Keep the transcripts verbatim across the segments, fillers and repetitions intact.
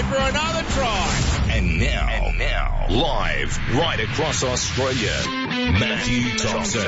for another try. And now, and now, live right across Australia, Matthew Thompson.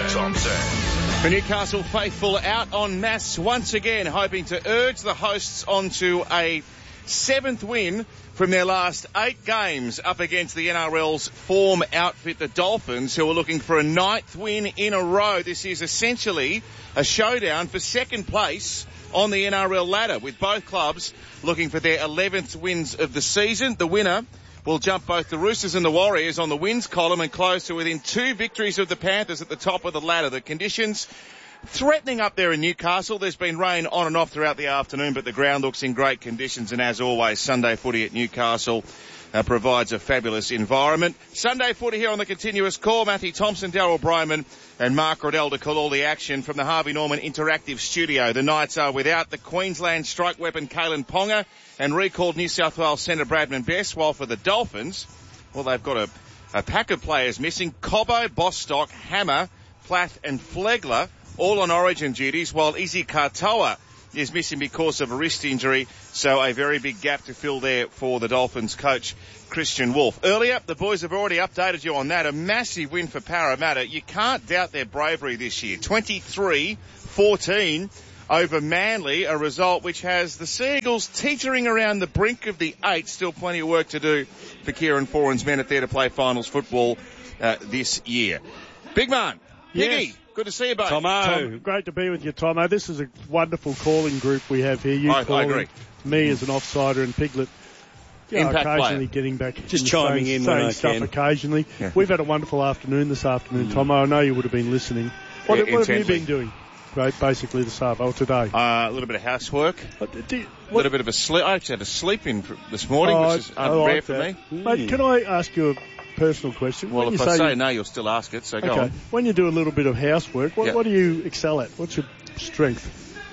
The Newcastle faithful out en masse once again, hoping to urge the hosts onto a seventh win from their last eight games up against the N R L's form outfit, the Dolphins, who are looking for a ninth win in a row. This is essentially a showdown for second place on the N R L ladder, with both clubs looking for their eleventh wins of the season. The winner will jump both the Roosters and the Warriors on the wins column and close to within two victories of the Panthers at the top of the ladder. The conditions threatening up there in Newcastle. There's been rain on and off throughout the afternoon, but the ground looks in great conditions, and as always, Sunday footy at Newcastle uh, provides a fabulous environment. Sunday footy here on the continuous call. Matthew Thompson, Daryl Bryman and Mark Riddell to call all the action from the Harvey Norman Interactive Studio. The Knights are without the Queensland strike weapon Kalen Ponga and recalled New South Wales centre Bradman Best, while for the Dolphins, well, they've got a, a pack of players missing. Cobbo, Bostock, Hammer, Plath and Flegler, all on origin duties, while Izzy Katoa is missing because of a wrist injury. So a very big gap to fill there for the Dolphins coach, Christian Wolf. Earlier, the boys have already updated you on that. A massive win for Parramatta. You can't doubt their bravery this year. twenty-three fourteen over Manly, a result which has the Seagulls teetering around the brink of the eight. Still plenty of work to do for Kieran Foran's men at there to play finals football uh, this year. Big man, Higgy. Yes. Good to see you, both. Tomo. Tom, great to be with you, Tomo. This is a wonderful calling group we have here. You I, calling, I agree. me as an offsider, and Piglet you know, Impact occasionally player. getting back. Just in chiming same, in same when I stuff can. occasionally. Yeah. We've had a wonderful afternoon this afternoon, Mm. Tomo. I know you would have been listening. What, Yeah, what have you intently. been doing? Right, basically this afternoon, or today. Uh, a little bit of housework, What, do you, a what, little bit of a sleep. I actually had a sleep in for this morning, oh, which is I- I unrare like for that. me. Mate, can I ask you a personal question? Well, When if you I say you- no, you'll still ask it, so go Okay. on. When you do a little bit of housework, what, Yeah. what do you excel at? What's your strength?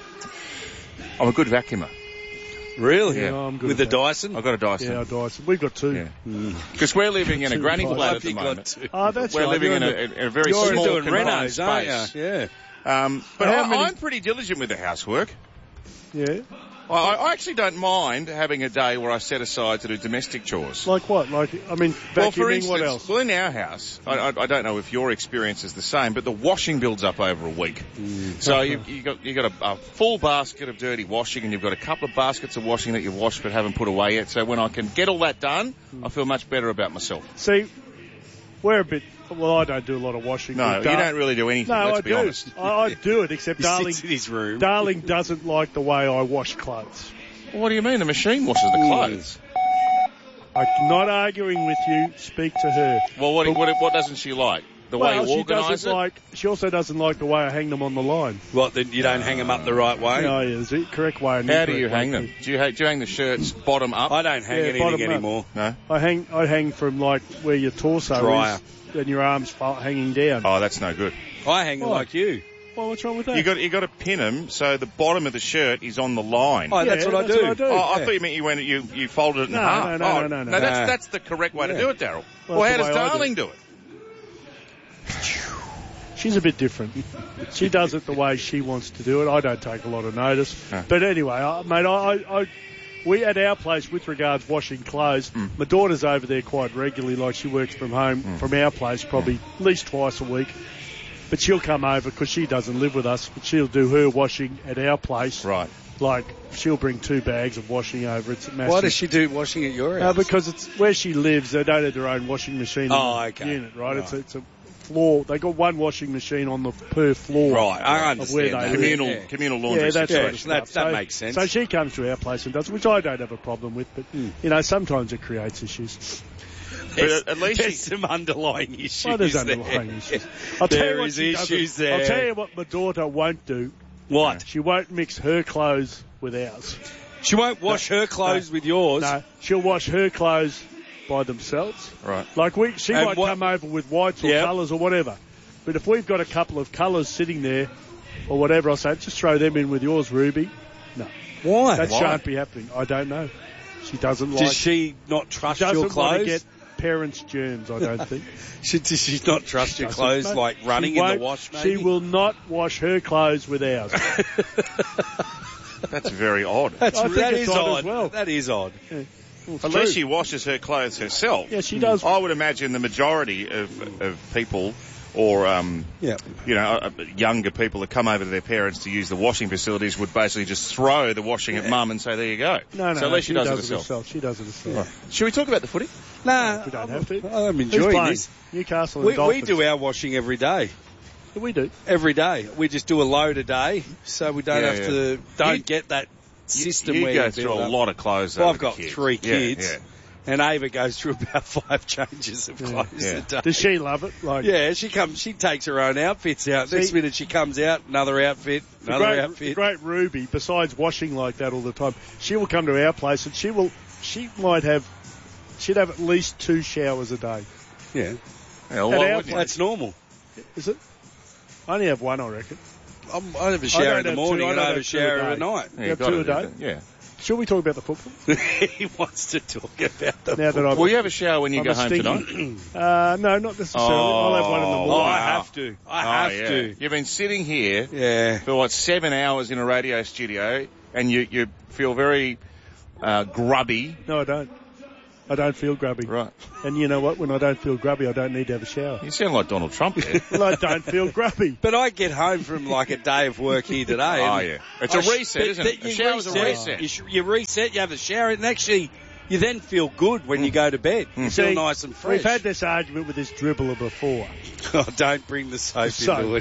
I'm a good vacuumer. Really? Yeah. No, I'm good With the at that. Dyson? I've got a Dyson. Yeah, Dyson. We've got two. Yeah. Because we're living in a Two granny Dysons. flat I've at the got moment. two. Oh, that's We're right. living You're in the- a, in a very You're small doing confined renos, aren't space. you? Yeah. Um, but How I, many- I'm pretty diligent with the housework. Yeah. I, I actually don't mind having a day where I set aside to do domestic chores. Like what? Like, I mean, vacuuming, Well, for instance, what else? well, in our house, I, I, I don't know if your experience is the same, but the washing builds up over a week. Mm. So you you got you got a, a full basket of dirty washing, and you've got a couple of baskets of washing that you've washed but haven't put away yet. So when I can get all that done, I feel much better about myself. See, we're a bit, well, I don't do a lot of washing. No, but you Dar- don't really do anything. No, let's I be do. honest. I, I do it, except He Darling, sits in his room. Darling doesn't like the way I wash clothes. Well, what do you mean? The machine washes the clothes. I'm not arguing with you. Speak to her. Well, what, what what doesn't she like? The well, way you she organise doesn't it. like. She also doesn't like the way I hang them on the line. What, then you don't hang them up the right way? No, yeah, is it correct way? and How do incorrect you way. hang them? Do you, ha- do you hang the shirts bottom up? I don't hang Yeah, anything bottom up. anymore. No. I hang. I hang from like where your torso Dryer. is, and your arms fo- hanging down. Oh, that's no good. I hang them Why? like you. Well, what's wrong with that? You got you got to pin them so the bottom of the shirt is on the line. Oh, Yeah, that's what I that's do. what I do. Oh, I Yeah. thought you meant you went you you folded it in No, half. no, no, oh, no, no, no. That's No. that's the correct way to Yeah. do it, Daryl. Well, Well, that's how the does way I do Darling do it? She's a bit different. She does it the way she wants to do it. I don't take a lot of notice. No. But anyway, I, mate, I, I, I, we at our place with regards washing clothes, Mm. my daughter's over there quite regularly. Like she works from home, Mm. from our place, probably at least twice a week. But she'll come over because she doesn't live with us. But she'll do her washing at our place. Right. Like she'll bring two bags of washing over. It's massive. Why does she do washing at your Uh, house? because it's where she lives. They don't have their own washing machine Oh, in the okay. unit, right? It's a, Right. it's a floor. They got one washing machine on the per floor. Right, I Of where understand they that. live. Communal Yeah. communal laundry Yeah, that's Yeah, sort of situation. that- stuff. that so, makes sense. So she comes to our place and does, which I don't have a problem with, but you know, sometimes it creates issues. But at, at least There's she, some underlying issues Well, there's there. underlying issues. I'll tell There you what is she doesn't- issues there. I'll tell you what my daughter won't do. What? She won't mix her clothes with ours. She won't wash her clothes no. with yours. No, she'll wash her clothes by themselves. right. Like we, she And might what- come over with whites or Yep. colours or whatever. But if we've got a couple of colours sitting there or whatever, I'll say, just throw them in with yours, Ruby. No, Why? that Why? shan't be happening. I don't know. She doesn't like. Does she not trust doesn't your want clothes? to get parents' germs. I don't think. She, does she not trust your Doesn't, clothes mate. like running She in the won't- wash, maybe? She will not wash her clothes with ours. That's very odd. That's, I think that it's is odd as odd. well. That is odd. Well, At true. least she washes her clothes herself. Yeah, she does. I would imagine the majority of, of people, or um, Yeah. you know, uh, younger people that come over to their parents to use the washing facilities would basically just throw the washing at mum and say, "There you go." No, no, so at least she, she does, does it herself. She does it herself. Should we talk about the footy? Nah, We don't have to. I'm Who's enjoying playing? this. Newcastle and We, we Dolphins. do our washing every day. We do. Every day. We just do a load a day, so we don't Yeah, have yeah. to, don't You- get that system you, you where go you through build a up. lot of clothes. Well, over I've the got kids. three Yeah, kids. yeah. And Ava goes through about five changes of clothes Yeah. a day. Does she love it? Like, Yeah, she comes. She takes her own outfits out. Next See- minute she comes out, another outfit, the another great, the outfit. great Ruby, besides washing like that all the time, she will come to our place and she will, she might have, she'd have at least two showers a day. Yeah, Yeah, At why our wouldn't you? that's normal. Is it? I only have one, I reckon. I'm, I have a I shower don't in the have morning two, I and don't I have a have two a shower day. at night. Yeah, You have gotta two a do day? that. Yeah. Shall we talk about the football? He wants to talk about the. Now that I've, Will you have a shower when you I'm go a home stinky- tonight? uh, no, not necessarily. I'll have one in the Oh, Oh, morning. I wow. have to. I Oh, have yeah. to. You've been sitting here Yeah. for what, seven hours in a radio studio, and you, you feel very uh, grubby. No, I don't. I don't feel grubby. Right. And you know what? When I don't feel grubby, I don't need to have a shower. You sound like Donald Trump there. Well, I don't feel grubby. But I get home from like a day of work here today. Oh, and yeah. It's a I sh- reset, but- isn't but it? A you shower's a reset. You, sh- you reset, you have a shower, and actually, you then feel good when you go to bed. You feel See, nice and fresh. We've had this argument with this dribbler before. Oh, don't bring the soap Soap. into it.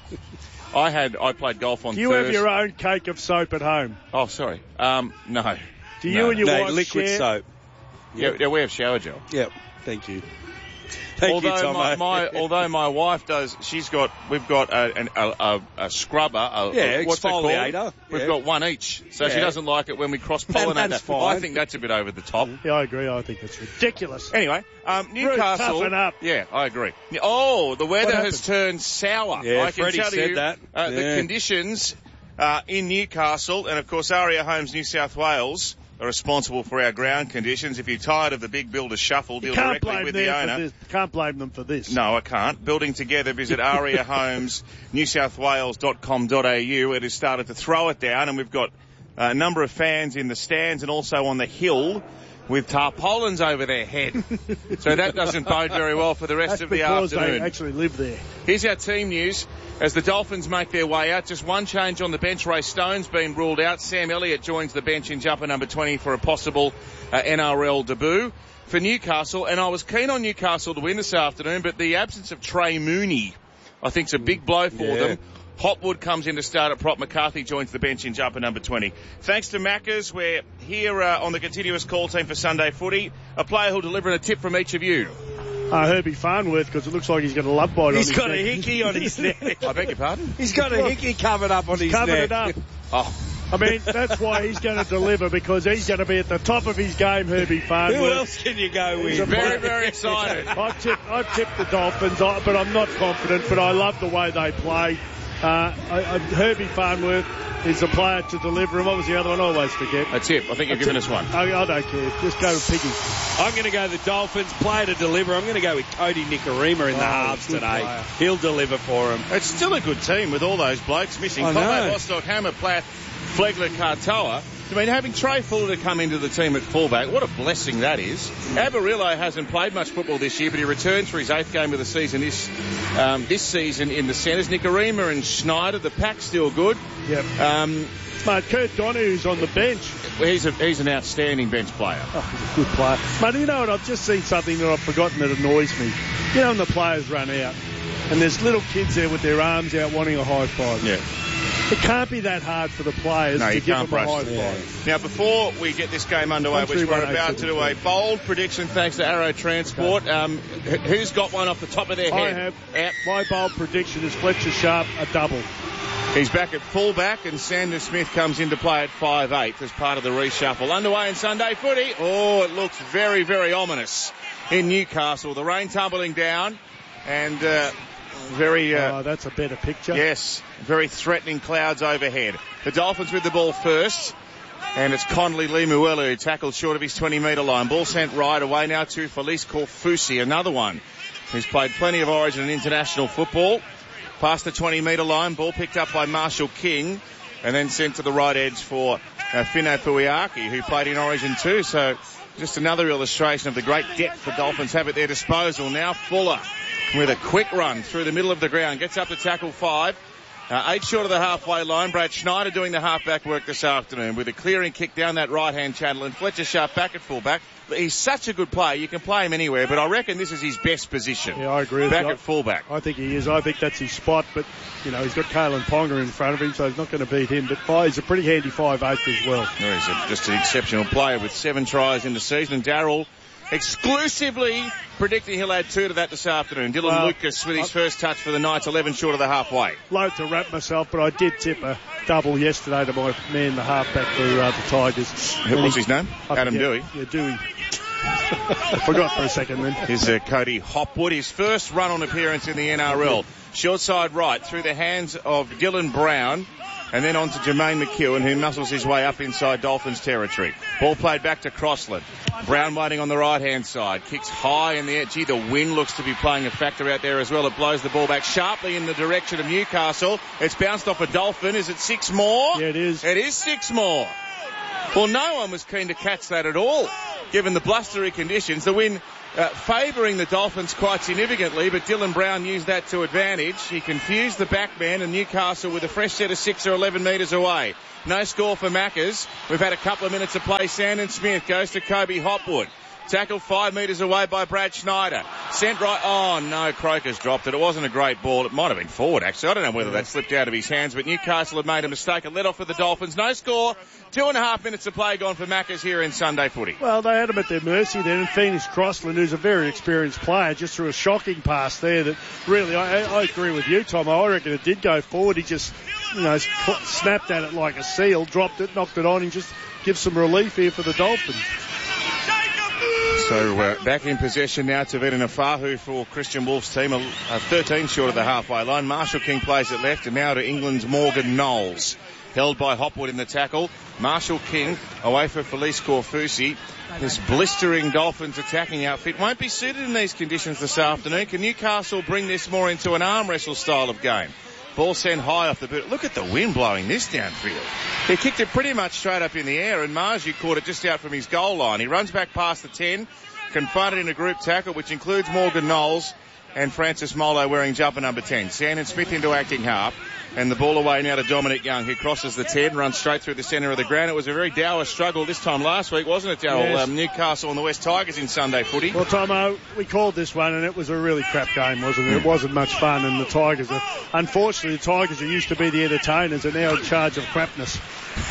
I had, I played golf on Do you Thursday. have your own cake of soap at home? Oh, sorry. Um, no. Do you No. and your No, wife liquid share? soap. Yeah, yeah, we have shower gel. Yep. Thank you. Thank although you, Tom. my, my although my wife does, she's got we've got a an, a, a, a scrubber. A, Yeah, what's it called? exfoliator. We've Yeah. got one each, so she Yeah. doesn't like it when we cross pollinate. And that. that's fine. I think that's a bit over the top. Yeah, I agree. I think it's ridiculous. Anyway, um, Newcastle. toughen up. Yeah, I agree. Oh, the weather What has turned sour. Yeah, I can Freddie tell said you that. Uh, the Yeah. conditions uh, in Newcastle, and of course Aria Homes New South Wales are responsible for our ground conditions. If you're tired of the big builder shuffle, deal Can't directly blame, with the them for owner. this. Can't blame them for this. No, I can't. Building together, visit aria homes new south wales dot com dot a u. It has started to throw it down, and we've got a number of fans in the stands and also on the hill with tarpaulins over their head. So that doesn't bode very well for the rest That's of the because afternoon. they actually live there. Here's our team news. As the Dolphins make their way out, just one change on the bench. Ray Stone's been ruled out. Sam Elliott joins the bench in jumper number twenty for a possible uh, N R L debut for Newcastle. And I was keen on Newcastle to win this afternoon, but the absence of Trey Mooney, I think, is a big blow for Yeah. them. Hopwood comes in to start at prop. McCarthy joins the bench in jumper number twenty. Thanks to Macca's, we're here uh, on the continuous call team for Sunday footy. A player who'll deliver a tip from each of you. Uh, Herbie Farnworth, because it looks like he's got a love bite He's on got a his neck. hickey on his neck. I beg your pardon? He's got a hickey covered up on his Covered neck. it up. Oh, I mean, that's why he's going to deliver, because he's going to be at the top of his game, Herbie Farnworth. Who else can you go He's a with? very, very excited. I tip, I tip the Dolphins, I- but I'm not confident. But I love the way they play. Uh, I, I, Herbie Farnworth is a player to deliver. And what was the other one? I always forget. A tip. I think you've given us one. I, I don't care. Just go with Piggy. I'm going to go the Dolphins, player to deliver. I'm going to go with Cody Nicarima in the Oh, halves good today. player. He'll deliver for him. It's still a good team with all those blokes missing. I Conrad know. Bostock, Hammer, Platt, Flegler, Kartoa. I mean, having Trey Fuller to come into the team at fullback, what a blessing that is. Avarillo hasn't played much football this year, but he returns for his eighth game of the season this um, this season in the centres. Nicarima and Schneider, the pack's still good. Yep. Um, Mate, Kurt Donohue's on the bench. he's, a, he's an outstanding bench player. Oh, he's a good player. Mate, you know what? I've just seen something that I've forgotten that annoys me. You know when the players run out and there's little kids there with their arms out wanting a high five. Yeah. It can't be that hard for the players No, to you give can't them a high brush five. Now, before we get this game underway, One, which three, we're one, eight, about to seven, do a two. bold prediction thanks to Arrow Transport, um, wh- who's got one off the top of their I head? have. Out. My bold prediction is Fletcher Sharp a double. He's back at fullback, and Sanders Smith comes into play at five eight as part of the reshuffle. Underway in Sunday footy. Oh, it looks very, very ominous in Newcastle. The rain tumbling down, and uh, very... Uh, Oh, that's a better picture. Yes, very threatening clouds overhead. The Dolphins with the ball first, and it's Connolly Lemuelu who tackled short of his twenty metre line. Ball sent right away now to Felice Corfusi, another one who's played plenty of Origin and international football. Past the twenty metre line, ball picked up by Marshall King, and then sent to the right edge for uh, Fino Puiaki, who played in Origin too. So just another illustration of the great depth the Dolphins have at their disposal. Now Fuller with a quick run through the middle of the ground. Gets up to tackle five. Uh, eight short of the halfway line. Brad Schneider doing the halfback work this afternoon with a clearing kick down that right-hand channel, and Fletcher Sharp back at fullback. He's such a good player. You can play him anywhere, but I reckon this is his best position. Yeah, I agree with Back you. at fullback. I think he is. I think that's his spot, but, you know, he's got Kalen Ponga in front of him, so he's not going to beat him. But five, he's a pretty handy five eighth as well. No, he's a, just an exceptional player with seven tries in the season, and Darryl exclusively predicting he'll add two to that this afternoon. Dylan well, Lucas with his I, first touch for the Knights, eleven short of the halfway. Loath to wrap myself, but I did tip a double yesterday to my man, the halfback for uh, the Tigers. What's his name? I Adam forget. Dewey. Yeah, Dewey. I forgot for a second then. Here's uh, Cody Hopwood, his first run-on appearance in the N R L. Short side right through the hands of Dylan Brown, and then on to Jermaine McEwen, who muscles his way up inside Dolphins territory. Ball played back to Crossland. Brown waiting on the right-hand side. Kicks high in the edge. Gee, the wind looks to be playing a factor out there as well. It blows the ball back sharply in the direction of Newcastle. It's bounced off a Dolphin. Is it six more? Yeah, it is. It is six more. Well, no one was keen to catch that at all, given the blustery conditions. The wind uh, favouring the Dolphins quite significantly, but Dylan Brown used that to advantage. He confused the backman, and Newcastle with a fresh set of six or eleven metres away. No score for Maccas. We've had a couple of minutes of play. Sandon Smith goes to Kobe Hopwood. Tackled five metres away by Brad Schneider. Sent right. Oh, no, Croker's dropped it. It wasn't a great ball. It might have been forward, actually. I don't know whether that slipped out of his hands, but Newcastle had made a mistake. A let off for the Dolphins. No score. Two and a half minutes of play gone for Maccas here in Sunday footy. Well, they had him at their mercy then, and Phoenix Crossland, who's a very experienced player, just threw a shocking pass there that really, I, I agree with you, Tom. I reckon it did go forward. He just, you know, snapped at it like a seal, dropped it, knocked it on, and just gives some relief here for the Dolphins. So uh, back in possession now to Vita Nafahu for Christian Wolf's team, a, a thirteen short of the halfway line. Marshall King plays it left, and now to England's Morgan Knowles. Held by Hopwood in the tackle. Marshall King away for Felice Corfusi. This blistering Dolphins attacking outfit won't be suited in these conditions this afternoon. Can Newcastle bring this more into an arm wrestle style of game? Ball sent high off the boot. Look at the wind blowing this downfield. He kicked it pretty much straight up in the air, and Marju caught it just out from his goal line. He runs back past the ten, confronted in a group tackle, which includes Morgan Knowles and Francis Molo wearing jumper number ten. Sandon Smith into acting half, and the ball away now to Dominic Young, who crosses the ten, runs straight through the centre of the ground. It was a very dour struggle this time last week, wasn't it, Darryl? Yes. Um, Newcastle and the West Tigers in Sunday footy. Well, Tomo, we called this one, and it was a really crap game, wasn't it? It wasn't much fun, and the Tigers are, unfortunately, the Tigers who used to be the entertainers are now in charge of crapness.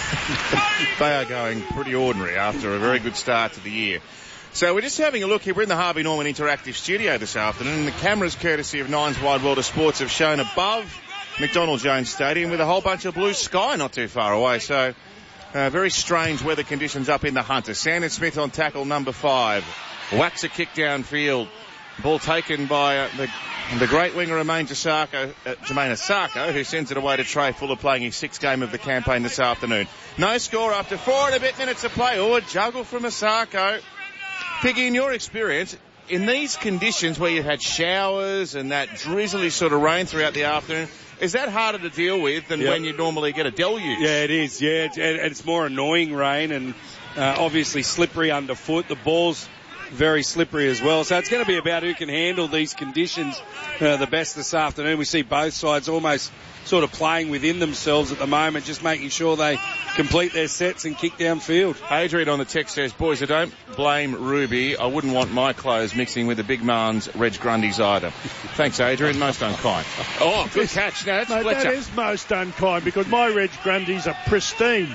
They are going pretty ordinary after a very good start to the year. So we're just having a look here. We're in the Harvey Norman Interactive Studio this afternoon, and the cameras, courtesy of Nine's Wide World of Sports, have shown above McDonald Jones Stadium with a whole bunch of blue sky not too far away. So uh, very strange weather conditions up in the Hunter. Sandon Smith on tackle number five. Whacks a kick downfield. Ball taken by uh, the, the great winger Jermaine Asako, uh, Jermaine Asako, who sends it away to Trey Fuller, playing his sixth game of the campaign this afternoon. No score after four and a bit minutes of play. Oh, a juggle from Asako. Piggy, in your experience, in these conditions where you've had showers and that drizzly sort of rain throughout the afternoon, is that harder to deal with than yep. when you normally get a deluge? Yeah, it is. Yeah, it's, and it's more annoying rain, and uh, obviously slippery underfoot. The ball's very slippery as well. So it's going to be about who can handle these conditions uh, the best this afternoon. We see both sides almost sort of playing within themselves at the moment, just making sure they complete their sets and kick downfield. Adrian on the text says, boys, I don't blame Ruby. I wouldn't want my clothes mixing with the big man's Reg Grundy's either. Thanks, Adrian. Most unkind. Oh, good catch. Now, that's Mate, Fletcher. that is most unkind, because my Reg Grundys are pristine.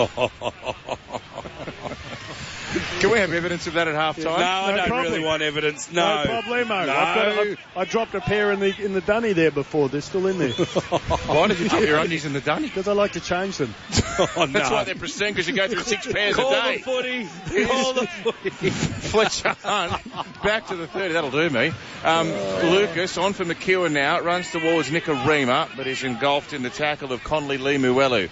Can we have evidence of that at half time? No, I No don't problem. really want evidence. No. No problemo. No. I've got, I've, I dropped a pair in the in the dunny there before. They're still in there. Why did you drop your undies in the dunny? Because I like to change them. Oh, no. That's why they're pristine, because you go through six pairs Call a day. the footy. Call the footy. Fletcher Hunt back to the thirty. That'll do me. Um, Lucas on for McEwen now. Runs towards Nicarima, but is engulfed in the tackle of Conley Lemuelu.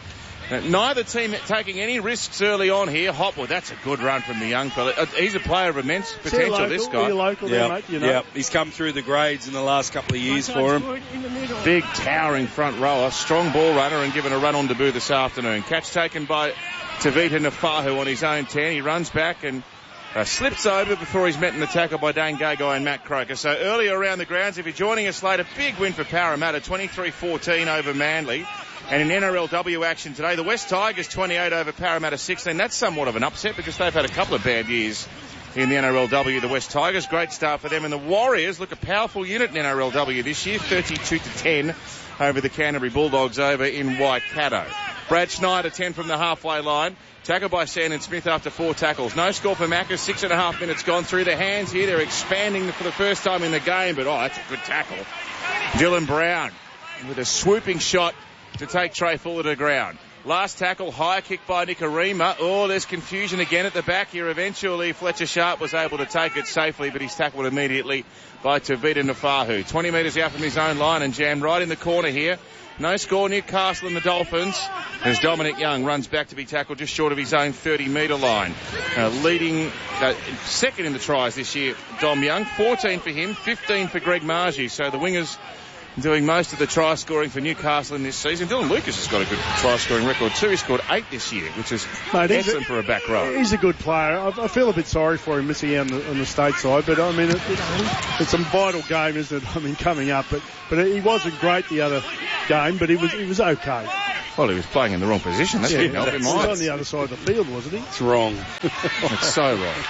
Uh, neither team taking any risks early on here. Hopwood, that's a good run from the young fella. Uh, he's a player of immense potential, local, this guy. You're local yep. there, mate, you know. Yep. He's come through the grades in the last couple of years for him. Big, towering front rower, strong ball runner, and given a run on debut this afternoon. Catch taken by Tavita Nafahu on his own ten. He runs back and uh, slips over before he's met in the tackle by Dane Gagai and Matt Croker. So earlier around the grounds, if you're joining us later, big win for Parramatta, twenty-three fourteen over Manly. And in N R L W action today, the West Tigers twenty-eight over Parramatta sixteen. That's somewhat of an upset because they've had a couple of bad years in the N R L W, the West Tigers. Great start for them. And the Warriors look a powerful unit in N R L W this year, thirty-two to ten over the Canterbury Bulldogs over in Waikato. Brad Schneider, ten from the halfway line. Tackled by Sandon Smith after four tackles. No score for Macca's. Six and a half minutes gone through the hands here. They're expanding for the first time in the game, but oh, that's a good tackle. Dylan Brown with a swooping shot to take Trey Fuller to ground. Last tackle, high kick by Nikarima. Oh, there's confusion again at the back here. Eventually, Fletcher Sharp was able to take it safely, but he's tackled immediately by Tavita Nafahu. twenty metres out from his own line and jammed right in the corner here. No score, Newcastle and the Dolphins, as Dominic Young runs back to be tackled just short of his own thirty metre line. Uh, leading uh, second in the tries this year, Dom Young. fourteen for him, fifteen for Greg Margie. So the wingers doing most of the try scoring for Newcastle in this season. Dylan Lucas has got a good try scoring record too. He scored eight this year, which is Mate, excellent a, for a back row. He's a good player. I, I feel a bit sorry for him missing out on the, on the state side, but I mean, it, it, it's a vital game, isn't it? I mean, coming up, but but he wasn't great the other game, but he was he was okay. Well, he was playing in the wrong position. That's yeah, didn't help him. He was on the other side of the field, wasn't he? It's wrong. It's so wrong.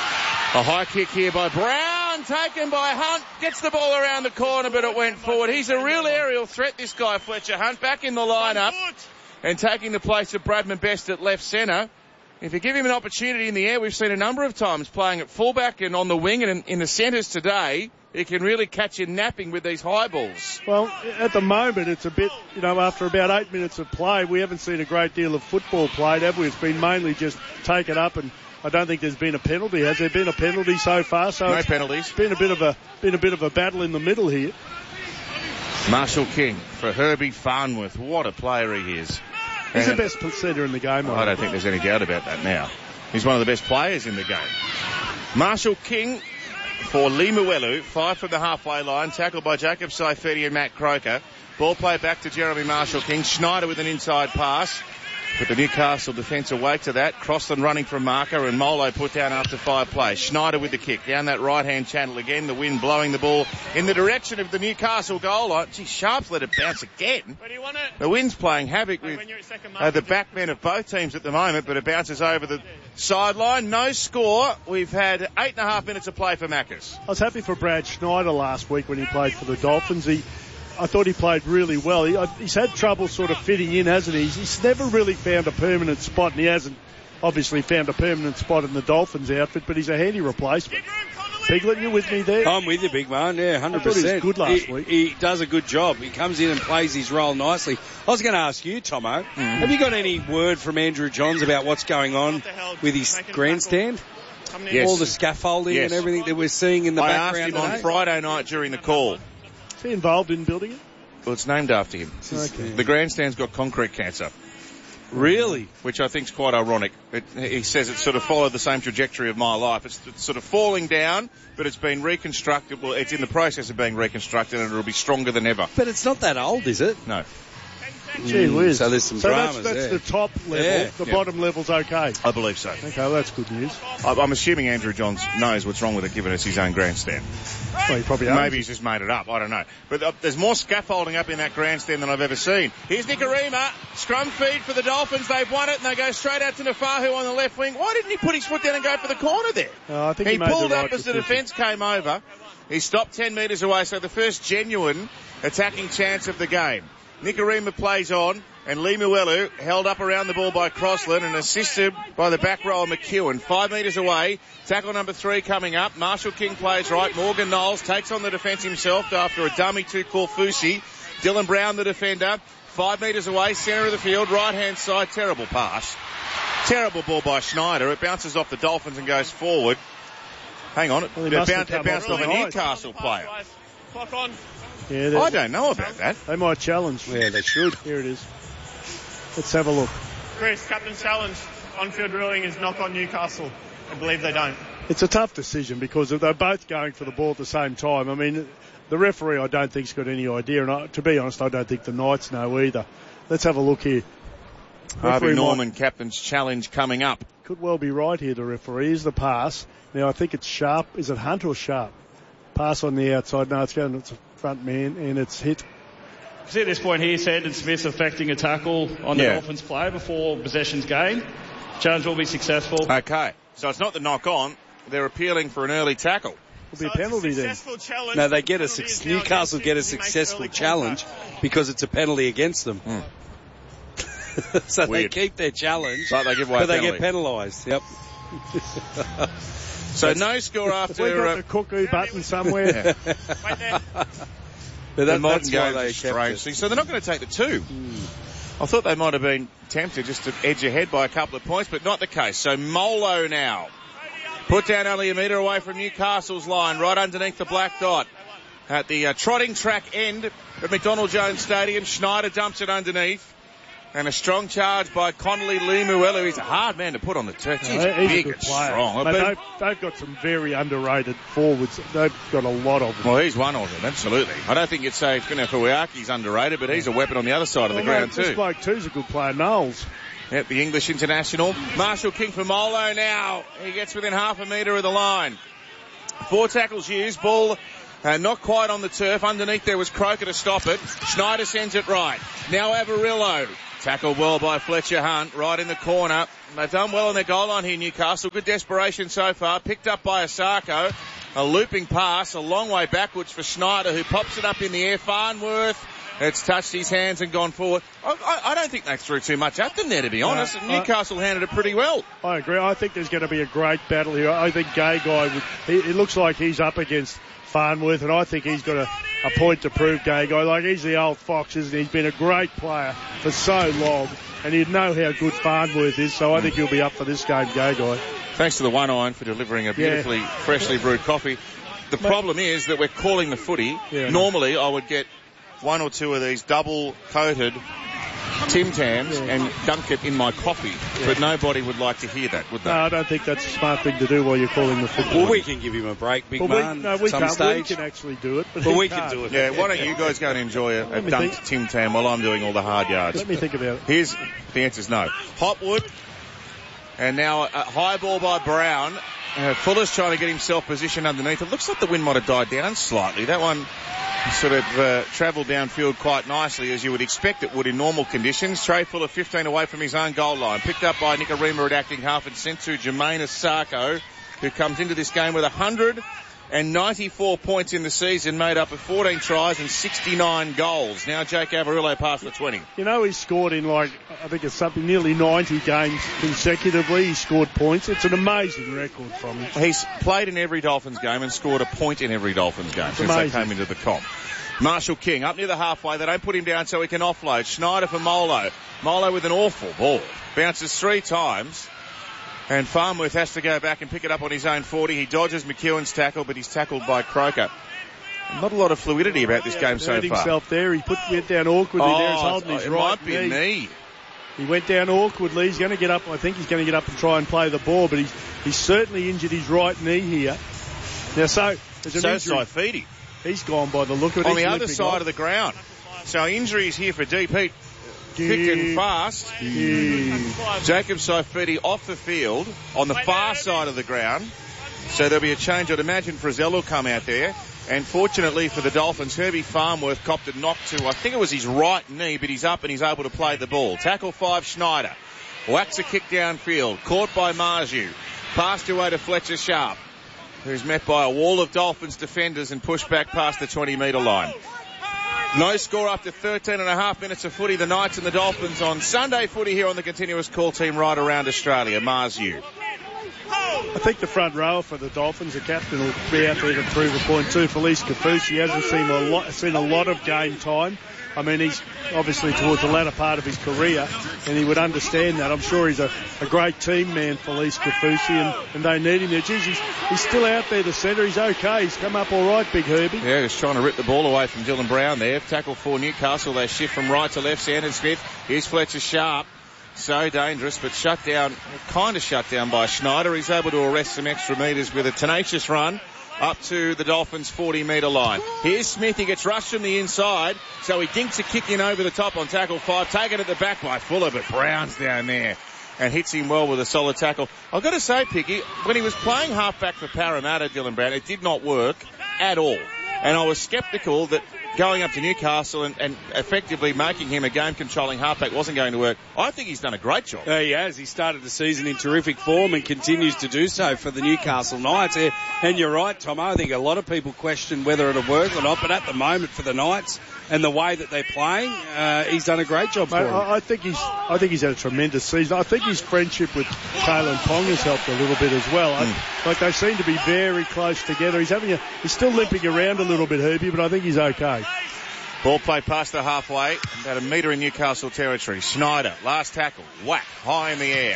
A high kick here by Brown, taken by Hunt, gets the ball around the corner, but it went forward. He's a real aerial threat, this guy, Fletcher Hunt, back in the lineup and taking the place of Bradman Best at left centre. If you give him an opportunity in the air, we've seen a number of times playing at fullback and on the wing and in, in the centres today, he can really catch you napping with these high balls. Well, at the moment, it's a bit, you know, after about eight minutes of play, we haven't seen a great deal of football played, have we? It's been mainly just take it up, and I don't think there's been a penalty. Has there been a penalty so far? So no it's penalties. It's been a bit of a been a bit of a battle in the middle here. Marshall King for Herbie Farnworth. What a player he is. He's and the best centre in the game. I don't think there's any doubt about that now. He's one of the best players in the game. Marshall King for Limuelu, five from the halfway line, tackled by Jacob Saifidi and Matt Croker. Ball play back to Jeremy Marshall King. Schneider with an inside pass. Put the Newcastle defence awake to that. Crossland running from marker and Molo put down after five plays. Schneider with the kick down that right-hand channel again. The wind blowing the ball in the direction of the Newcastle goal line. Gee, Sharp's let it bounce again. Where do you want it? The wind's playing havoc with uh, the backmen of both teams at the moment, but it bounces over the sideline. No score. We've had eight and a half minutes of play for Macca's. I was happy for Brad Schneider last week when he played for the Dolphins. He I thought he played really well. He, he's had trouble sort of fitting in, hasn't he? He's never really found a permanent spot, and he hasn't obviously found a permanent spot in the Dolphins outfit, but he's a handy replacement. Piglet, you with me there? I'm with you, big man. Yeah, one hundred percent. I thought he was good last he, week. He does a good job. He comes in and plays his role nicely. I was going to ask you, Tomo, mm-hmm. have you got any word from Andrew Johns about what's going on with his grandstand? Yes. All the scaffolding yes. and everything that we're seeing in the I background asked him today? on Friday night during the call. Is he involved in building it? Well, it's named after him. Okay. The grandstand's got concrete cancer. Really? Which I think is quite ironic. It, he says it sort of followed the same trajectory of my life. It's, it's sort of falling down, but it's been reconstructed. Well, it's in the process of being reconstructed, and it'll be stronger than ever. But it's not that old, is it? No. Gee whiz. So there's some so dramas that's, that's there. the top level. Yeah. The Yeah. bottom level's okay. I believe so. Okay, well, that's good news. I, I'm assuming Andrew Johns knows what's wrong with it, given us his own grandstand. Well, he probably Maybe he's just made it up. I don't know. But uh, there's more scaffolding up in that grandstand than I've ever seen. Here's Nikarima. Scrum feed for the Dolphins. They've won it, and they go straight out to Nafahu on the left wing. Why didn't he put his foot down and go for the corner there? Uh, I think he he, made pulled the up right as the decision. defence came over. He stopped ten metres away, so the first genuine attacking chance of the game. Nikarima plays on, and Limuelu held up around the ball by Crossland and assisted by the back rower McEwen. Five metres away, tackle number three coming up. Marshall King plays right. Morgan Knowles takes on the defence himself after a dummy to Korfusi. Dylan Brown, the defender, five metres away, centre of the field, right-hand side. Terrible pass. Terrible ball by Schneider. It bounces off the Dolphins and goes forward. Hang on, it, Well, it, he must bounced, have it come bounced off off a the Newcastle player. Clock on. Yeah, I don't know about that. they might challenge. Yeah, they should. Here it is. Let's have a look. Chris, Captain's challenge, on-field ruling is knock on Newcastle. I believe they don't. It's a tough decision because they're both going for the ball at the same time. I mean, the referee I don't think's got any idea, and I, to be honest, I don't think the Knights know either. Let's have a look here. Harvey Referee Norman, might, captain's challenge coming up. Could well be right here, the referee. Here's the pass. Now, I think it's Sharp. Is it Hunt or Sharp? Pass on the outside. No, it's going to the front man, and it's hit. See at this point here, Sandon Smith's affecting a tackle on the Yeah. Dolphins play before possession's gained. Challenge will be successful. Okay, so it's not the knock on. They're appealing for an early tackle. Will be a penalty then. No, they get a Newcastle get a successful challenge because it's a penalty against them. Mm. So Weird. they keep their challenge, But they give away but a they penalty. get penalised. Yep. So no score We after got uh, the cuckoo button somewhere. But the that, modern that's why games they are kept strange it. thing. So they're not going to take the two. I thought they might have been tempted just to edge ahead by a couple of points, but not the case. So Molo now. Put down only a metre away from Newcastle's line, right underneath the black dot. At the uh, trotting track end at McDonald Jones Stadium, Schneider dumps it underneath. And a strong charge by Connolly Lemuelu. He's a hard man to put on the turf. He's No, he's big a good and player. strong. Mate, But- they've, they've got some very underrated forwards. They've got a lot of them. well, he's one of them, absolutely. I don't think you'd say Fina Fuiaki's underrated, but he's a weapon on the other side of the Well, ground mate, This too. bloke too's a good player, Knowles. Yep, the English international. Marshall King for Molo now. He gets within half a metre of the line. Four tackles used. Ball uh, not quite on the turf. Underneath there was Croker to stop it. Schneider sends it right. Now Avarillo. Tackled well by Fletcher Hunt, right in the corner. They've done well on their goal line here, Newcastle. Good desperation so far. Picked up by Asako. A looping pass, a long way backwards for Schneider, who pops it up in the air. Farnworth. It's touched his hands and gone forward. I, I, I don't think they threw too much at them there, to be honest. No, Newcastle handled it pretty well. I agree. I think there's going to be a great battle here. I think Gay Guy, would, he, it looks like he's up against Farnworth, and I think he's got a, a point to prove, Gay Guy. Like, he's the old fox, isn't he? He's been a great player for so long, and he'd know how good Farnworth is, so I think he'll be up for this game, Gay Guy. Thanks to the One Iron for delivering a beautifully Yeah. freshly brewed coffee. The problem is that we're calling the footy. Yeah. Normally, I would get one or two of these double-coated Tim Tams Yeah. and dunk it in my coffee, but nobody would like to hear that, would they? No, I don't think that's a smart thing to do while you're calling the football. Well, we can give him a break, big Well, man, we, no, we some can't. stage. We can actually do it, but Well, he we can can't. do it. Yeah, why don't you guys go and enjoy a, a Let me dunked think. Tim Tam while I'm doing all the hard yards? Let me think about it. Here's the answer's no. Hopwood, and now a high ball by Brown. Uh, Fuller's trying to get himself positioned underneath. It looks like the wind might have died down slightly. That one sort of uh, travelled downfield quite nicely, as you would expect it would in normal conditions. Trey Fuller fifteen away from his own goal line. Picked up by Nicarima at acting half and sent to Jermaine Asako, who comes into this game with one hundred ninety-four points in the season, made up of fourteen tries and sixty-nine goals. Now Jake Avarillo past the twenty. You know, he's scored in like, I think it's something nearly ninety games consecutively. He scored points. It's an amazing record from him. He's played in every Dolphins game and scored a point in every Dolphins game since amazing. they came into the comp. Marshall King up near the halfway. They don't put him down so he can offload. Schneider for Molo. Molo with an awful ball. Bounces three times. And Farnworth has to go back and pick it up on his own forty. He dodges McEwen's tackle, but he's tackled by Croker. Not a lot of fluidity about this game so Hurt far. himself there. He put went down awkwardly Oh, there. He's holding his it right might be a knee. He went down awkwardly. He's going to get up. I think he's going to get up and try and play the ball, but he's he's certainly injured his right knee here. Now, so there's an So injury. Saifidi He's gone by the look of it. on He's the other limping side off. of the ground. So injuries here for Deep Heat. Thick and fast. Jacob Saifidi off the field on the far side of the ground. So there'll be a change. I'd imagine Frizzell will come out there. And fortunately for the Dolphins, Herbie Farnworth copped a knock to, I think it was his right knee, but he's up and he's able to play the ball. Tackle five, Schneider. Whacks a kick downfield. Caught by Marju. Passed away to Fletcher Sharp, who's met by a wall of Dolphins defenders and pushed back past the twenty metre line. No score after thirteen and a half minutes of footy. The Knights and the Dolphins on Sunday footy here on the continuous call team right around Australia. Marzu. I think the front row for the Dolphins, the captain will be out there to prove a point too. Felice Kafusi hasn't seen a lot, seen a lot of game time. I mean, he's obviously towards the latter part of his career, and he would understand that. I'm sure he's a, a great team man, Felice Kafusi, and, and they need him there. Jeez, he's, he's still out there, the centre. He's okay. He's come up all right, Big Herbie. Yeah, he's trying to rip the ball away from Dylan Brown there. Tackle for Newcastle. They shift from right to left. Sandon Smith. Here's Fletcher Sharp. So dangerous, but shut down, kind of shut down by Schneider. He's able to arrest some extra metres with a tenacious run up to the Dolphins' forty metre line. Here's Smith. He gets rushed from the inside, so he dinks a kick in over the top on tackle five. Taken at the back by Fuller, but Brown's down there and hits him well with a solid tackle. I've got to say, Picky, when he was playing halfback for Parramatta, Dylan Brown, it did not work at all. And I was sceptical that going up to Newcastle and, and effectively making him a game-controlling halfback wasn't going to work. I think he's done a great job. Uh, he has. He started the season in terrific form and continues to do so for the Newcastle Knights. Uh, and you're right, Tom. I think a lot of people question whether it'll work or not, but at the moment for the Knights and the way that they're playing, uh, he's done a great job for Mate, him. I, I think he's. I think he's had a tremendous season. I think his friendship with Kalen Pong has helped a little bit as well. Mm. I, like they seem to be very close together. He's having a. He's still limping around a little bit, Herbie, but I think he's okay. Ball play past the halfway, about a metre in Newcastle territory. Schneider, last tackle, whack, high in the air.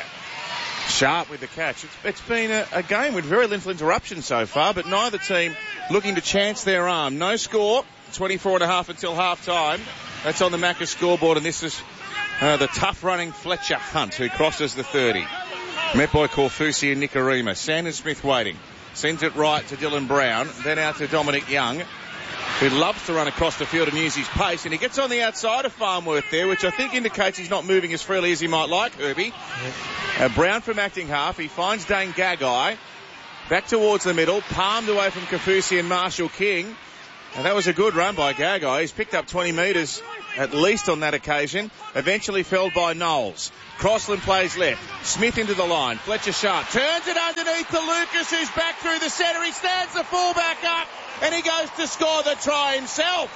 Sharp with the catch. It's, it's been a, a game with very little interruption so far, but neither team looking to chance their arm. No score, twenty-four and a half until half time. That's on the Macca scoreboard, and this is uh, the tough-running Fletcher Hunt who crosses the thirty. Met by Corfusi and Nicarima. Sanders Smith waiting. Sends it right to Dylan Brown, then out to Dominic Young, who loves to run across the field and use his pace, and he gets on the outside of Farnworth there, which I think indicates he's not moving as freely as he might like, Herbie. Uh, Brown from acting half. He finds Dane Gagai. Back towards the middle, palmed away from Kafusi and Marshall King. And that was a good run by Gagai. He's picked up twenty metres at least on that occasion. Eventually felled by Knowles. Crossland plays left. Smith into the line. Fletcher Sharp turns it underneath to Lucas, who's back through the centre. He stands the fullback up, and he goes to score the try himself.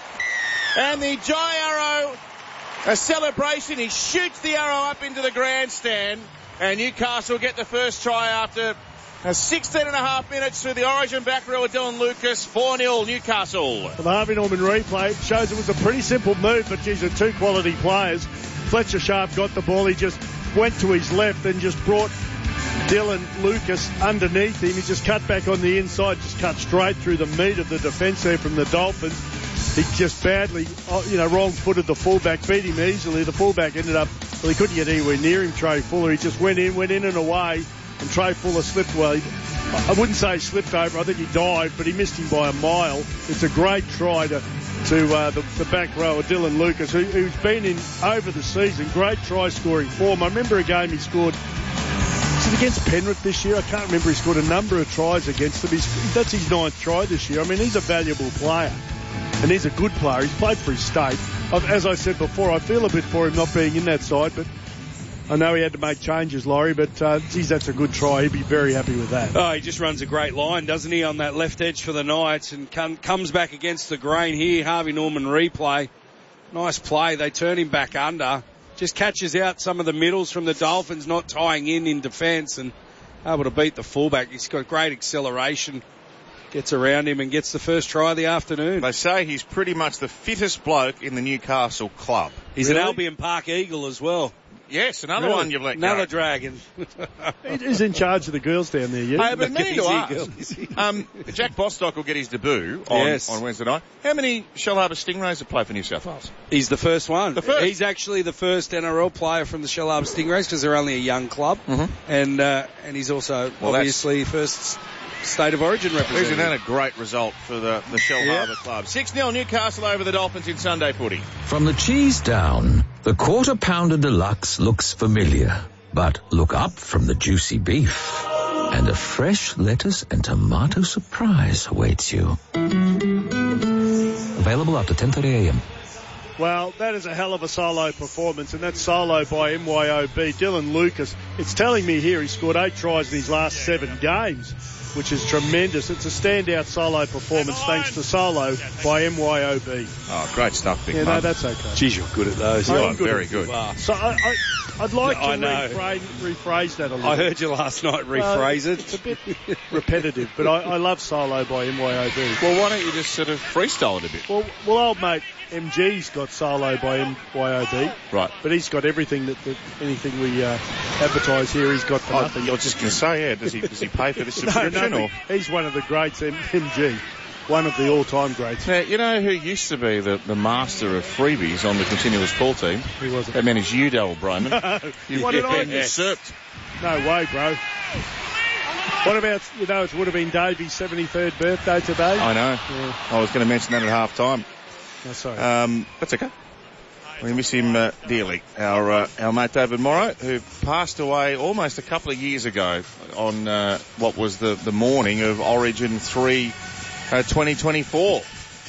And the Jai Arrow, a celebration. He shoots the arrow up into the grandstand, and Newcastle get the first try after uh, sixteen and a half minutes through the Origin back row of Dylan Lucas. four nil Newcastle. The Harvey Norman replay shows it was a pretty simple move, but geez, they're two quality players. Fletcher Sharp got the ball. He just went to his left and just brought Dylan Lucas underneath him. He just cut back on the inside, just cut straight through the meat of the defence there from the Dolphins. He just badly, you know, wrong-footed the fullback, beat him easily. The fullback ended up, well, he couldn't get anywhere near him, Trey Fuller. He just went in, went in and away, and Trey Fuller slipped, well, he, I wouldn't say he slipped over, I think he dived, but he missed him by a mile. It's a great try to to uh, the, the back row of Dylan Lucas, who, who's been in over the season, great try-scoring form. I remember a game he scored, was it against Penrith this year? I can't remember. He scored a number of tries against them. He's, that's his ninth try this year. I mean, he's a valuable player, and he's a good player. He's played for his state. I've, as I said before, I feel a bit for him not being in that side, but I know he had to make changes, Laurie, but, uh, geez, that's a good try. He'd be very happy with that. Oh, he just runs a great line, doesn't he, on that left edge for the Knights, and come, comes back against the grain here. Harvey Norman replay. Nice play. They turn him back under. Just catches out some of the middles from the Dolphins, not tying in in defence, and able to beat the fullback. He's got great acceleration. Gets around him and gets the first try of the afternoon. They say he's pretty much the fittest bloke in the Newcastle club. He's really? An Albion Park Eagle as well. Yes, another really? one you've let Another go. dragon. He's in charge of the girls down there, yeah? Hey, but meaning to ask, um, Jack Bostock will get his debut on, yes. on Wednesday night. How many Shellharbour Stingrays have played for New South Wales? He's the first one. The first? He's actually the first N R L player from the Shellharbour Stingrays because they're only a young club. Mm-hmm. And uh, and he's also well, obviously first State of Origin representative. Isn't that a great result for the, the Shellharbour yep. club? six nil Newcastle over the Dolphins in Sunday footy. From the cheese down, the Quarter Pounder Deluxe looks familiar. But look up from the juicy beef, and a fresh lettuce and tomato surprise awaits you. Available after ten thirty a.m. Well, that is a hell of a solo performance, and that's solo by M Y O B. Dylan Lucas. It's telling me here he scored eight tries in his last seven games, which is tremendous. It's a standout solo performance thanks to solo by M Y O B. Oh, great stuff, Big Yeah, Mum. no, that's okay. Geez, you're good at those. You I are am good very at good. So I, I, I'd like I to know. rephrase, rephrase that a little. I heard you last night rephrase uh, it. It's a bit repetitive, but I, I love solo by M Y O B. Well, why don't you just sort of freestyle it a bit? Well, well, old mate M G's got solo by M Y O B. Right. But he's got everything that, that anything we uh, advertise here, he's got for I, nothing. I was just going to say, yeah, does he does he pay for this no, subscription? no, or? he's one of the greats, M- MG. one of the all-time greats. Now, you know who used to be the, the master of freebies on the continuous call team? Who was it? That man is you, Darryl Broman. No. You've What did I been do? usurped. No way, bro. What about, you know, it would have been Davey's seventy-third birthday today? I know. Yeah. I was going to mention that at half time. Oh, sorry. Um, that's okay. We miss him uh, dearly. Our uh, our mate David Morrow, who passed away almost a couple of years ago on uh, what was the, the morning of Origin three uh, twenty twenty-four.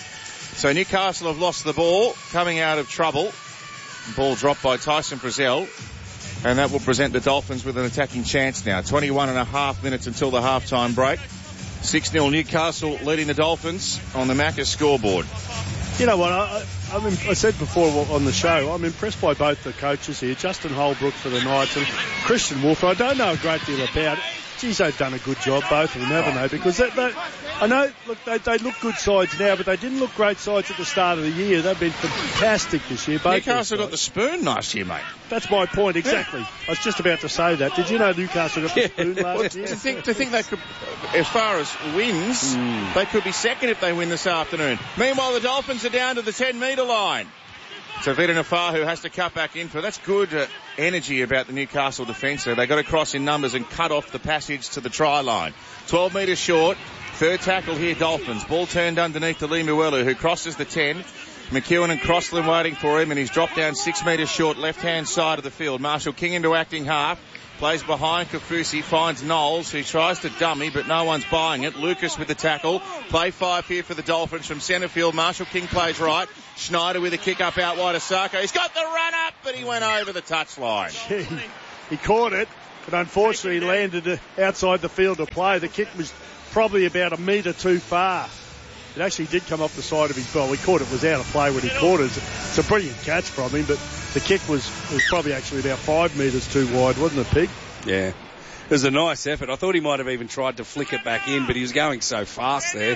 So Newcastle have lost the ball, coming out of trouble. Ball dropped by Tyson Frizzell, and that will present the Dolphins with an attacking chance now. twenty-one and a half minutes until the halftime break. six nil Newcastle leading the Dolphins on the Macca scoreboard. You know what, I, I, I, mean, I said before on the show, I'm impressed by both the coaches here, Justin Holbrook for the Knights and Christian Wolfer. I don't know a great deal about it. Geez, they've done a good job, both of them, haven't they? Because they, they, I know, look, they, they look good sides now, but they didn't look great sides at the start of the year. They've been fantastic this year. Both Newcastle got the spoon last year, mate. That's my point, exactly. I was just about to say that. Did you know Newcastle got the spoon last year? To think, to think they could, as far as wins, mm. they could be second if they win this afternoon. Meanwhile, the Dolphins are down to the ten metre line. So Vita Nafahu has to cut back in for. That's good uh, energy about the Newcastle defence. So they got across in numbers and cut off the passage to the try line. twelve metres short. Third tackle here, Dolphins. Ball turned underneath to Limuelu, who crosses the ten. McEwen and Crossland waiting for him, and he's dropped down six metres short, left-hand side of the field. Marshall King into acting half. Plays behind Kafusi, finds Knowles, who tries to dummy, but no one's buying it. Lucas with the tackle. Play five here for the Dolphins from centre field. Marshall King plays right. Schneider with a kick up out wide of Sarko. He's got the run up, but he went over the touchline. He caught it, but unfortunately he landed outside the field of play. The kick was probably about a metre too far. It actually did come off the side of his ball. He caught it, was out of play when he caught it. It's a brilliant catch from him, but the kick was, was probably actually about five metres too wide, wasn't it, Pig? Yeah. It was a nice effort. I thought he might have even tried to flick it back in, but he was going so fast there.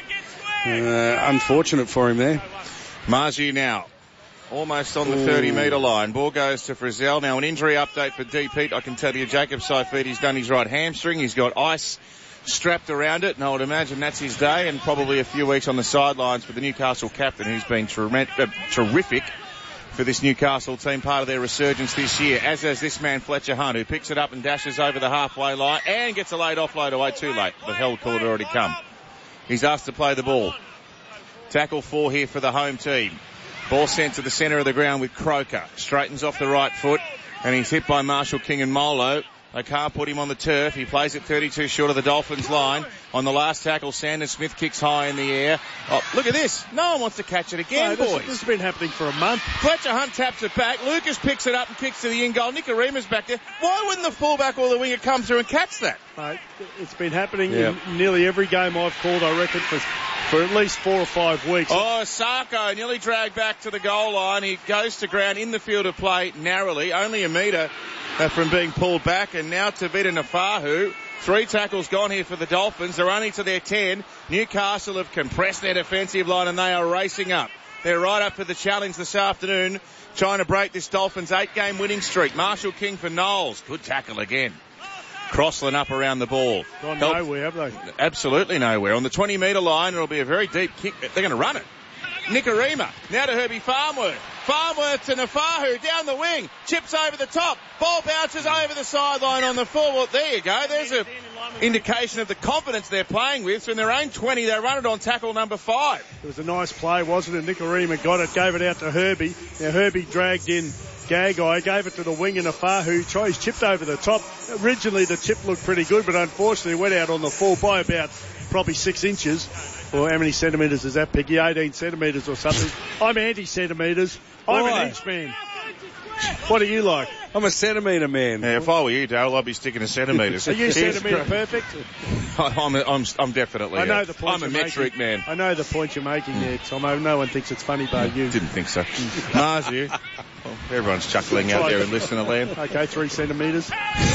Uh, unfortunate for him there. Marju now. Almost on the thirty metre line. Ball goes to Frizzell. Now an injury update for D. Pete. I can tell you Jacob Saifidi, he's done his right hamstring. He's got ice strapped around it, and I would imagine that's his day, and probably a few weeks on the sidelines for the Newcastle captain, who's been ter- uh, terrific for this Newcastle team, part of their resurgence this year, as has this man Fletcher Hunt, who picks it up and dashes over the halfway line and gets a late offload away. Too late. The held call had already come. He's asked to play the ball. Tackle four here for the home team. Ball sent to the centre of the ground with Croker. Straightens off the right foot, and he's hit by Marshall King and Molo. They can't put him on the turf. He plays it thirty-two short of the Dolphins line. On the last tackle, Sanders Smith kicks high in the air. Oh, look at this. No one wants to catch it again, no, this, boys. This has been happening for a month. Fletcher Hunt taps it back. Lucas picks it up and kicks to the in-goal. Nicarima's back there. Why wouldn't the fullback or the winger come through and catch that? Mate, it's been happening Yeah. in nearly every game I've called, I reckon, for, for at least four or five weeks. Oh, Sarko nearly dragged back to the goal line. He goes to ground in the field of play narrowly, only a metre uh, from being pulled back. And now to Vita Nafahu. Three tackles gone here for the Dolphins. They're only to their ten. Newcastle have compressed their defensive line and they are racing up. They're right up for the challenge this afternoon, trying to break this Dolphins eight-game winning streak. Marshall King for Knowles. Good tackle again. Crossland up around the ball. Gone Help. nowhere, have they? Absolutely nowhere. On the twenty metre line, it'll be a very deep kick. They're going to run it. Nicarima. Now to Herbie Farmworth. Farmworth to Nafahu down the wing. Chips over the top. Ball bounces over the sideline on the full. Well, there you go. There's an indication of the confidence they're playing with. So in their own twenty, they run it on tackle number five. It was a nice play, wasn't it? Nicarima got it, gave it out to Herbie. Now Herbie dragged in Gagai, gave it to the wing and Nafahu. Tries chipped over the top. Originally the chip looked pretty good, but unfortunately went out on the full by about probably six inches. Or how many centimetres is that, Piggy? eighteen centimetres or something. I'm anti-centimetres. I'm Why? an inch man. What do you like? I'm a centimetre man. Yeah, if I were you, Dale, I'd be sticking to centimetres. Are you Here's centimetre great- perfect? I'm, a, I'm, I'm definitely. I know a, the point I'm a you're metric making. man. I know the point you're making there, Tom. No one thinks it's funny but you. Didn't think so. Marju. Well, everyone's chuckling out there in listener land. Okay, three centimetres.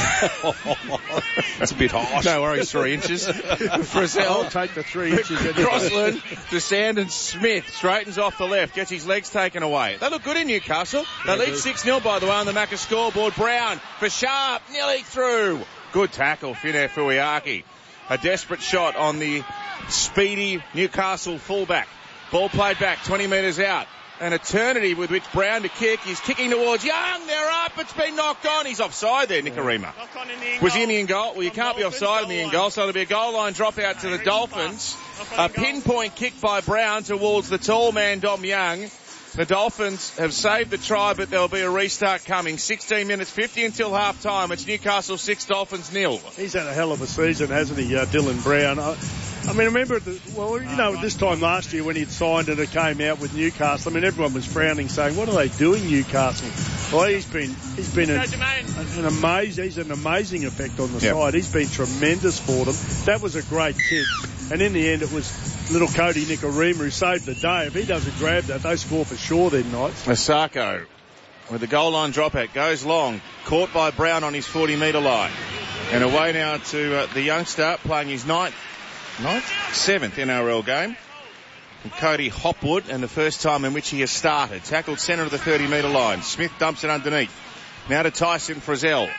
That's a bit harsh. No worries, three inches. I'll Frizzell. take the three inches. anyway. Crossland to Sanders Smith. Straightens off the left. Gets his legs taken away. They look good in Newcastle. They lead six nil, by the way, on the Macca scoreboard. Brown for Sharp. Nearly through. Good tackle, Finau Fuiaki. A desperate shot on the speedy Newcastle fullback. Ball played back, twenty metres out. An eternity with which Brown to kick. He's kicking towards Young. They're up. It's been knocked on. He's offside there, Nikorima. Was he in the in goal? Well, you can't be offside in the in goal, so it'll be a goal line drop out to the Dolphins. A pinpoint kick by Brown towards the tall man, Dom Young. The Dolphins have saved the try, but there'll be a restart coming. sixteen minutes fifty until half time. It's Newcastle six, Dolphins nil. He's had a hell of a season, hasn't he, uh, Dylan Brown? I, I mean, remember, the, well, you know, this time last year when he'd signed and it came out with Newcastle, I mean, everyone was frowning, saying, what are they doing, Newcastle? Well, he's been he's been an, an amazing, he's an amazing effect on the yep. side. He's been tremendous for them. That was a great kick. And in the end, it was little Cody Nikorima who saved the day. If he doesn't grab that, they score for sure then, Knights. Masako with the goal line dropout goes long, caught by Brown on his forty metre line. And away now to uh, the youngster playing his ninth, ninth, seventh N R L game. And Cody Hopwood, and the first time in which he has started. Tackled centre of the thirty metre line. Smith dumps it underneath. Now to Tyson Frizzell.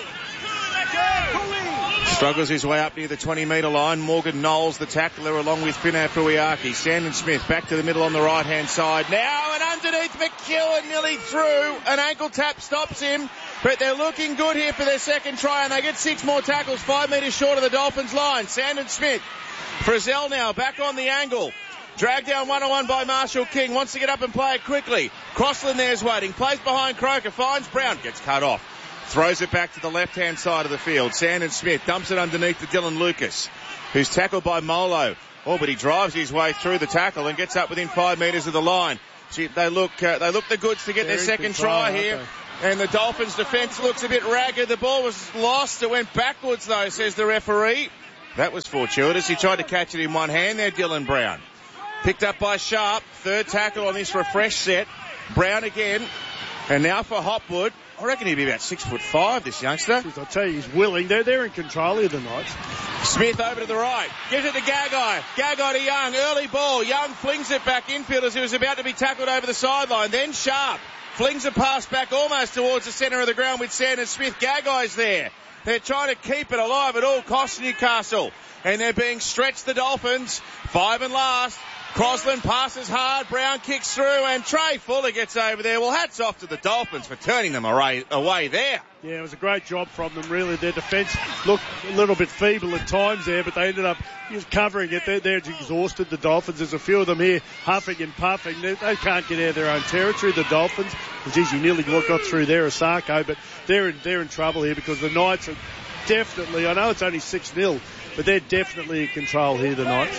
Struggles his way up near the twenty metre line. Morgan Knowles, the tackler, along with Finau Fuiaki. Sandon Smith back to the middle on the right-hand side. Now and underneath McEwen, nearly through. An ankle tap stops him. But they're looking good here for their second try, and they get six more tackles, five metres short of the Dolphins' line. Sandon Smith. Frizzell now back on the angle. Dragged down one oh one by Marshall King. Wants to get up and play it quickly. Crossland there's waiting. Plays behind Croker. Finds Brown. Gets cut off. Throws it back to the left-hand side of the field. Sandon Smith dumps it underneath to Dylan Lucas, who's tackled by Molo. Oh, but he drives his way through the tackle and gets up within five metres of the line. Gee, they look uh, they look the goods to get They're their second try here. And the Dolphins' defence looks a bit ragged. The ball was lost. It went backwards, though, says the referee. That was fortuitous. He tried to catch it in one hand there, Dylan Brown. Picked up by Sharp. Third tackle on this refresh set. Brown again. And now for Hopwood. I reckon he'll be about six foot five, this youngster. Jeez, I'll tell you, he's willing. They're, they're in control here tonight. Smith over to the right. Gives it to Gagai. Gagai to Young. Early ball. Young flings it back infield as he was about to be tackled over the sideline. Then Sharp flings a pass back almost towards the centre of the ground with Sandon Smith. Gagai's there. They're trying to keep it alive at all costs, Newcastle. And they're being stretched, the Dolphins. Five and last. Crossland passes hard. Brown kicks through, and Trey Fuller gets over there. Well, hats off to the Dolphins for turning them away, away there. Yeah, it was a great job from them, really. Their defence looked a little bit feeble at times there, but they ended up covering it. They're, they're exhausted, the Dolphins. There's a few of them here huffing and puffing. They, they can't get out of their own territory, the Dolphins. Geez, you nearly got through there, Osako, but they're in, they're in trouble here because the Knights are definitely, I know it's only six nil, but they're definitely in control here, the Knights.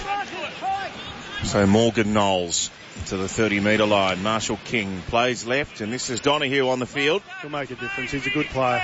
So Morgan Knowles to the thirty metre line. Marshall King plays left, and this is Donahue on the field. He'll make a difference. He's a good player.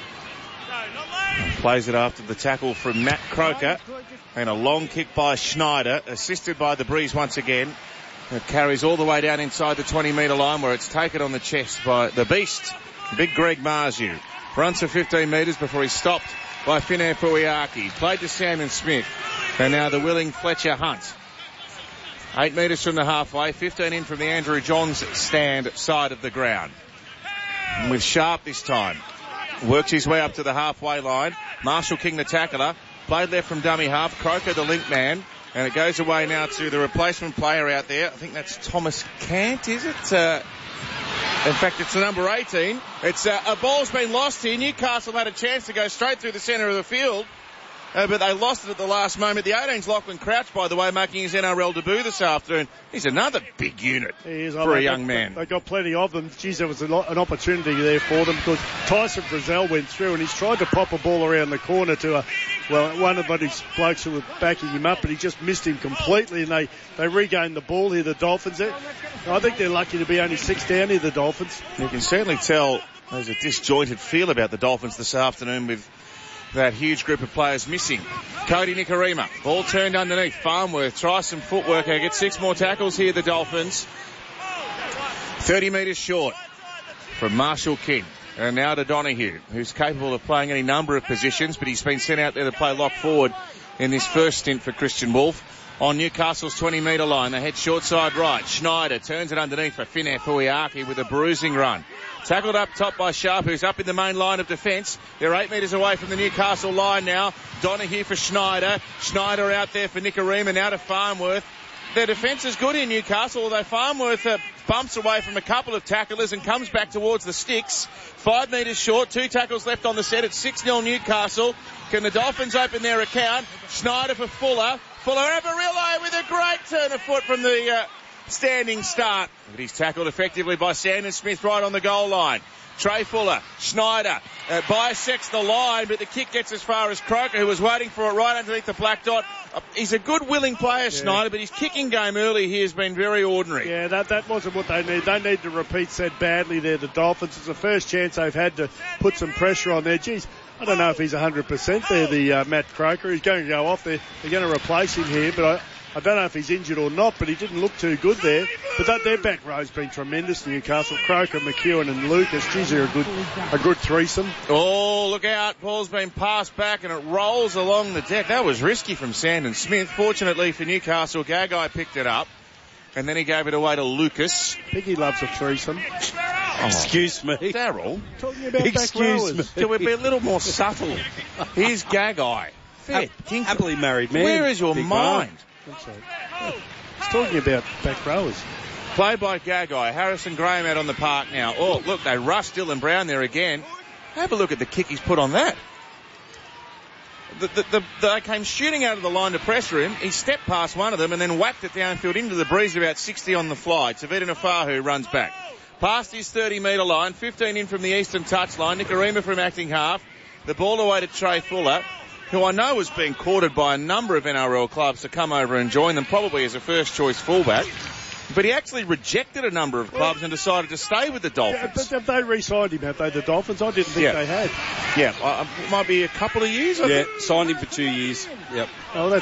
Plays it after the tackle from Matt Croker. And a long kick by Schneider, assisted by the Breeze once again. It carries all the way down inside the twenty metre line, where it's taken on the chest by the beast, big Greg Marzu. Runs for fifteen metres before he's stopped by Finau Fuiaki. Played to Sandon Smith. And now the willing Fletcher Hunt. Eight metres from the halfway, fifteen in from the Andrew Johns stand side of the ground. And with Sharp this time. Works his way up to the halfway line. Marshall King, the tackler. Played left from dummy half. Croker, the link man. And it goes away now to the replacement player out there. I think that's Thomas Cant, is it? Uh, in fact, it's the number eighteen. It's uh, a ball's been lost here. Newcastle had a chance to go straight through the centre of the field. Uh, but they lost it at the last moment. The eighteen's Lachlan Crouch, by the way, making his N R L debut this afternoon. He's another big unit he is, for a young got, man. They got plenty of them. Geez, there was a lot, an opportunity there for them because Tyson Frizzell went through and he's tried to pop a ball around the corner to a, well, one of these blokes who were backing him up, but he just missed him completely, and they, they regained the ball here, the Dolphins. I think they're lucky to be only six down here, the Dolphins. You can certainly tell there's a disjointed feel about the Dolphins this afternoon with that huge group of players missing. Cody Nikorima, ball turned underneath. Farnworth tries some footwork. They get six more tackles here, the Dolphins. thirty metres short from Marshall King. And now to Donahue, who's capable of playing any number of positions, but he's been sent out there to play lock forward in this first stint for Christian Wolf. On Newcastle's twenty metre line, they head short side right. Schneider turns it underneath for Finau Fuiaki with a bruising run. Tackled up top by Sharp, who's up in the main line of defence. They're eight metres away from the Newcastle line now. Donahue for Schneider. Schneider out there for Nicarima, now to Farnworth. Their defence is good in Newcastle, although Farnworth uh, bumps away from a couple of tacklers and comes back towards the sticks. Five metres short, two tackles left on the set. It's six nil Newcastle. Can the Dolphins open their account? Schneider for Fuller. Fuller Avarillo with a great turn of foot from the uh, standing start. But he's tackled effectively by Sandon Smith right on the goal line. Trey Fuller, Schneider, uh, bisects the line, but the kick gets as far as Croker, who was waiting for it right underneath the black dot. Uh, he's a good, willing player, yeah. Schneider, but his kicking game early here has been very ordinary. Yeah, that that wasn't what they need. They need to repeat set badly there, the Dolphins. It's the first chance they've had to put some pressure on there. Geez, I don't know if he's one hundred percent there, the uh, Matt Croker. He's going to go off there. They're going to replace him here, but I... I don't know if he's injured or not, but he didn't look too good there. But that, their back row's been tremendous, Newcastle. Croker, McEwen and Lucas. Geez, they're a good, a good threesome. Oh, look out. Ball's been passed back and it rolls along the deck. That was risky from Sandon Smith. Fortunately for Newcastle, Gagai picked it up. And then he gave it away to Lucas. I think he loves a threesome. Oh. Excuse me. Daryl. Talking about Excuse back rowers. me. Can we be a little more subtle? Here's Gagai. Fair Ha- happily married man. Where is your Big mind? I think so. Yeah. He's talking about back rowers. Played by Gagai. Harrison Graham out on the park now. Oh, look, they rushed Dylan Brown there again. Have a look at the kick he's put on that. The, the, the, they came shooting out of the line to pressure him. He stepped past one of them and then whacked it downfield into the breeze about sixty on the fly. Tavita Nafahu runs back. Past his thirty metre line, fifteen in from the eastern touchline. Nicarima from acting half. The ball away to Trey Fuller, who I know was being courted by a number of N R L clubs to come over and join them, probably as a first-choice fullback. But he actually rejected a number of clubs and decided to stay with the Dolphins. Yeah, but have they re-signed him, have they, the Dolphins? I didn't think yeah. they had. Yeah, uh, might be a couple of years, I Yeah, think. signed him for two years. Yep. Oh, that's